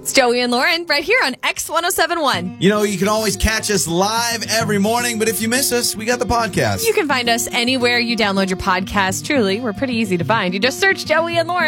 It's Joey and Lauren right here on X1071. You know, you can always catch us live every morning, but if you miss us, we got the podcast. You can find us anywhere you download your podcast. Truly, we're pretty easy to find. You just search Joey and Lauren.